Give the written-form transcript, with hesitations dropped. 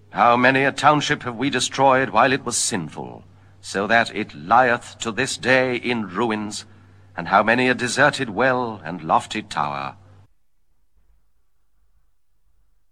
How many a township have we destroyed while it was sinful, so that it lieth to this day in ruins, and how many a deserted well and lofty tower.